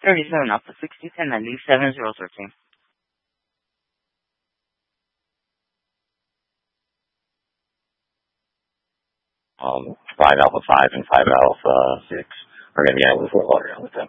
37 Alpha 6010 97013. 5 Alpha 5 and 5 Alpha 6 are going to be out with Fort Lauderdale with them.